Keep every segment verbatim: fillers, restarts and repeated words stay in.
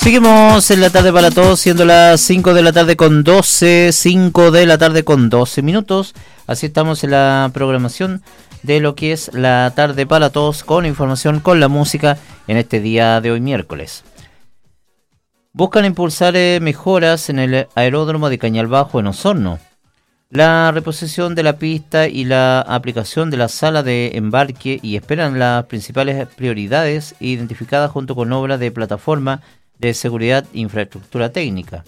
Seguimos en la tarde para todos, siendo las cinco de la tarde con doce, cinco de la tarde con doce minutos. Así estamos en la programación de lo que es la tarde para todos, con información, con la música, en este día de hoy miércoles. Buscan impulsar eh, mejoras en el aeródromo de Cañalbajo en Osorno. La reposición de la pista y la aplicación de la sala de embarque y esperan las principales prioridades identificadas junto con obras de plataforma de seguridad e infraestructura técnica.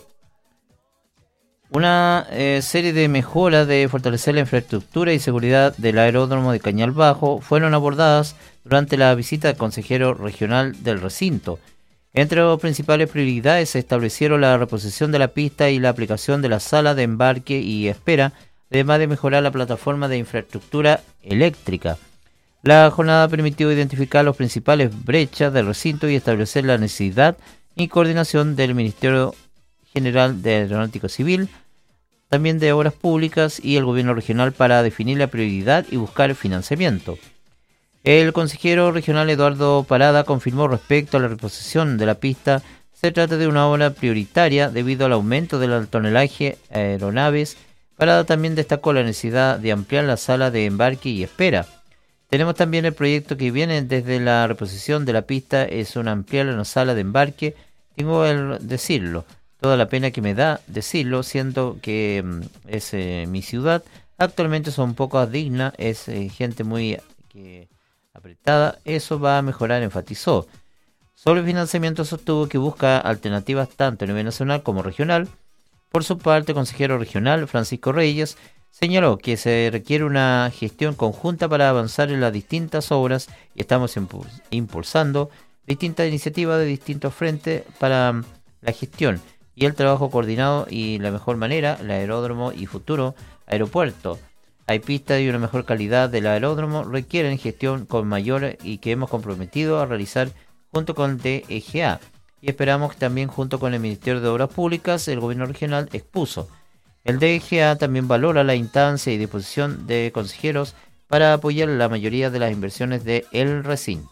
Una eh, serie de mejoras de fortalecer la infraestructura y seguridad del aeródromo de Cañalbajo fueron abordadas durante la visita del consejero regional del recinto. Entre las principales prioridades se establecieron la reposición de la pista y la aplicación de la sala de embarque y espera, además de mejorar la plataforma de infraestructura eléctrica. La jornada permitió identificar las principales brechas del recinto y establecer la necesidad y coordinación del Ministerio General de Aeronáutica Civil, también de Obras Públicas y el Gobierno Regional para definir la prioridad y buscar financiamiento. El consejero regional Eduardo Parada confirmó respecto a la reposición de la pista, se trata de una obra prioritaria debido al aumento del tonelaje de aeronaves. Parada también destacó la necesidad de ampliar la sala de embarque y espera. Tenemos también el proyecto que viene desde la reposición de la pista, es una ampliar la sala de embarque. Tengo que decirlo, toda la pena que me da decirlo, siendo que mm, es eh, mi ciudad. Actualmente son pocas dignas, es eh, gente muy que, apretada. Eso va a mejorar, enfatizó. Sobre el financiamiento sostuvo que busca alternativas tanto a nivel nacional como regional. Por su parte, el consejero regional Francisco Reyes señaló que se requiere una gestión conjunta para avanzar en las distintas obras y estamos impulsando distintas iniciativas de distintos frentes para la gestión y el trabajo coordinado y la mejor manera, el aeródromo y futuro aeropuerto. Hay pistas y una mejor calidad del aeródromo requieren gestión con mayor y que hemos comprometido a realizar junto con el D E G A y esperamos que también junto con el Ministerio de Obras Públicas el Gobierno Regional expuso. El D E G A también valora la instancia y disposición de consejeros para apoyar la mayoría de las inversiones del recinto.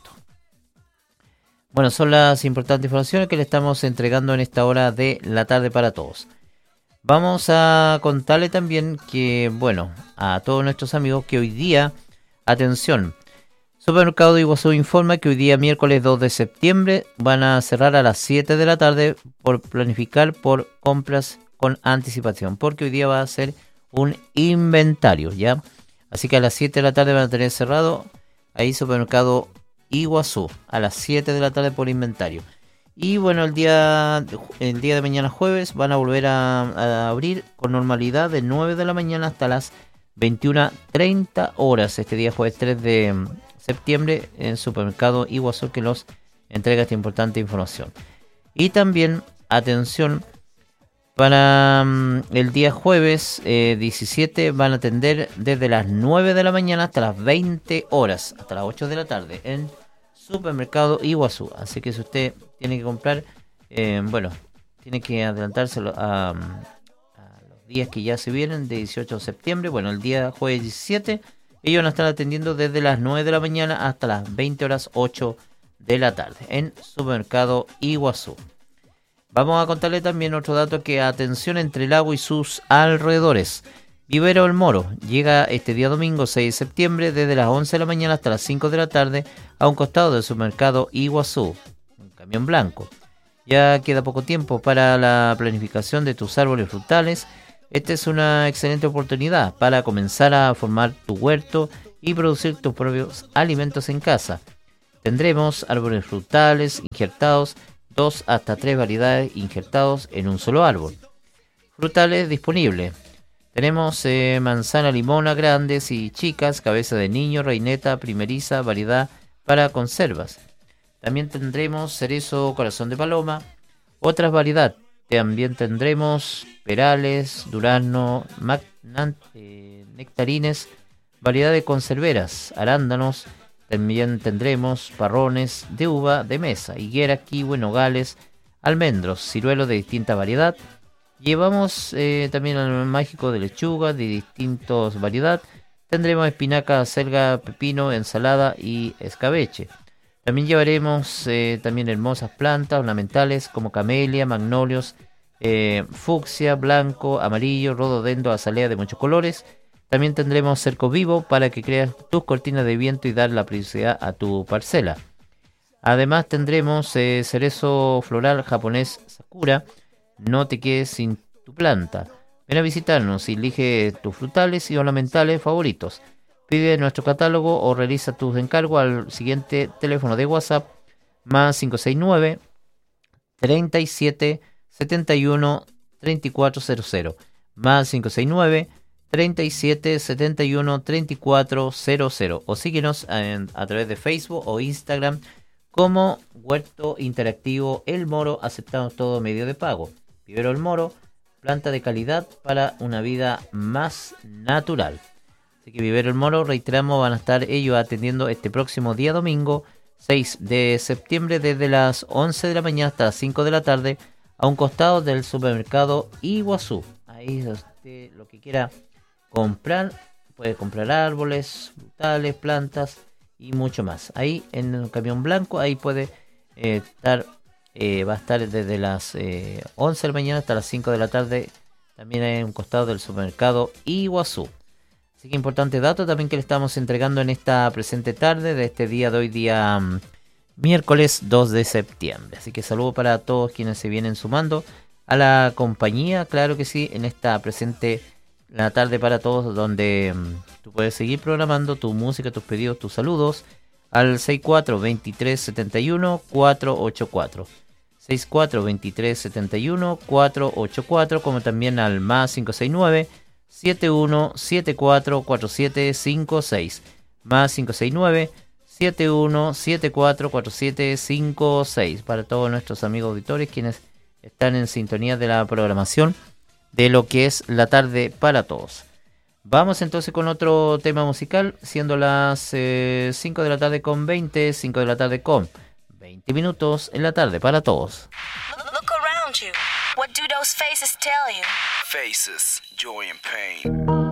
Bueno, son las importantes informaciones que le estamos entregando en esta hora de la tarde para todos. Vamos a contarle también que, bueno, a todos nuestros amigos que hoy día, atención, Supermercado Iguazú informa que hoy día, miércoles dos de septiembre, van a cerrar a las siete de la tarde por planificar por compras con anticipación, porque hoy día va a ser un inventario, ¿ya? Así que a las siete de la tarde van a tener cerrado ahí Supermercado Iguazú, a las siete de la tarde por inventario. Y bueno, el día el día de mañana jueves van a volver a, a abrir con normalidad de nueve de la mañana hasta las veintiuna treinta horas. Este día jueves tres de septiembre en Supermercado Iguazú, que nos entrega esta importante información. Y también, atención, para um, el día jueves eh, diecisiete van a atender desde las nueve de la mañana hasta las veinte horas, hasta las ocho de la tarde en Supermercado Iguazú. Así que si usted tiene que comprar, eh, bueno, tiene que adelantarse a, a los días que ya se vienen, de dieciocho de septiembre. Bueno, el día jueves diecisiete, ellos van a estar atendiendo desde las nueve de la mañana hasta las veinte horas ocho de la tarde en Supermercado Iguazú. Vamos a contarle también otro dato, que atención entre el lago y sus alrededores. Vivero El Moro llega este día domingo seis de septiembre desde las once de la mañana hasta las cinco de la tarde a un costado del Supermercado Iguazú, un camión blanco. Ya queda poco tiempo para la planificación de tus árboles frutales. Esta es una excelente oportunidad para comenzar a formar tu huerto y producir tus propios alimentos en casa. Tendremos árboles frutales injertados, dos hasta tres variedades injertados en un solo árbol. Frutales disponibles. Tenemos eh, manzana limona grandes y chicas, cabeza de niño, reineta, primeriza, variedad para conservas. También tendremos cerezo, corazón de paloma, otras variedades. También tendremos perales, durazno, mac, nan, eh, nectarines, variedad de conserveras, arándanos. También tendremos parrones de uva de mesa, higuera, kiwi, nogales, almendros, ciruelos de distinta variedad. Llevamos eh, también al mágico de lechuga de distintas variedad. Tendremos espinaca, acelga, pepino, ensalada y escabeche. También llevaremos eh, también hermosas plantas ornamentales como camelia, magnolios, eh, fucsia, blanco, amarillo, rododendro, azalea de muchos colores. También tendremos cerco vivo para que creas tus cortinas de viento y dar la privacidad a tu parcela. Además tendremos eh, cerezo floral japonés Sakura. No te quedes sin tu planta. Ven a visitarnos y elige tus frutales y ornamentales favoritos. Pide nuestro catálogo o realiza tus encargos al siguiente teléfono de WhatsApp más cinco seis nueve, treinta y siete, setenta y uno, treinta y cuatro cero cero más cinco seis nueve, treinta y siete, setenta y uno, treinta y cuatro cero cero o síguenos en, a través de Facebook o Instagram como Huerto Interactivo El Moro. Aceptamos todo medio de pago. Vivero El Moro, planta de calidad para una vida más natural. Así que Vivero El Moro, reiteramos, van a estar ellos atendiendo este próximo día domingo seis de septiembre desde las once de la mañana hasta las cinco de la tarde a un costado del supermercado Iguazú. Ahí usted lo que quiera comprar, puede comprar árboles, frutales, plantas y mucho más. Ahí en el camión blanco, ahí puede eh, estar, eh, va a estar desde las eh, once de la mañana hasta las cinco de la tarde, también en un costado del supermercado Iguazú. Así que importante dato también que le estamos entregando en esta presente tarde de este día de hoy, día um, miércoles dos de septiembre. Así que saludo para todos quienes se vienen sumando a la compañía, claro que sí, en esta presente la tarde para todos, donde um, tú puedes seguir programando tu música, tus pedidos, tus saludos al seis cuatro, veintitrés, setenta y uno, cuatrocientos ochenta y cuatro. seis cuatro, veintitrés, setenta y uno, cuatrocientos ochenta y cuatro, como también al más cinco seis nueve, setenta y uno, setenta y cuatro, cuarenta y siete cincuenta y seis, más cinco seis nueve, setenta y uno, setenta y cuatro, cuarenta y siete cincuenta y seis, para todos nuestros amigos auditores quienes están en sintonía de la programación de lo que es la tarde para todos. Vamos entonces con otro tema musical, siendo las eh, cinco de la tarde con veinte, cinco de la tarde con veinte minutos en la tarde para todos. Look around you. What do those faces tell you? Faces, joy and pain.